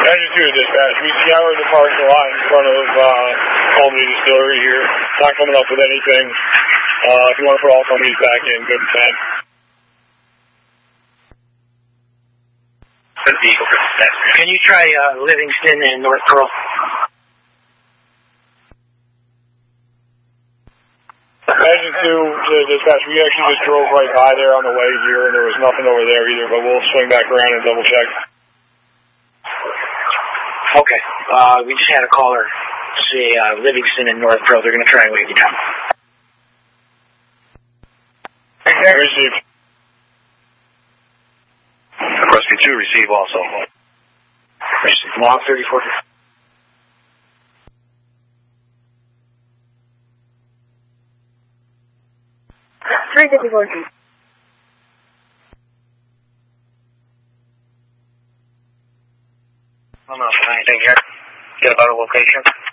Engine 2 dispatch. We see hours in the parking lot in front of Albany Distillery here. Not coming up with anything. If you want to put all companies back in, good intent. Can you try Livingston and North Pearl? Engine 2 to dispatch. We actually just drove right by there on the way here, and there was nothing over there either, but we'll swing back around and double check. Okay. We just had a caller say Livingston and North Pearl. They're going to try and wave you down. Received. Rescue 2, receive also. Receive. Log 34. 354. I'm not fine. Get about a location.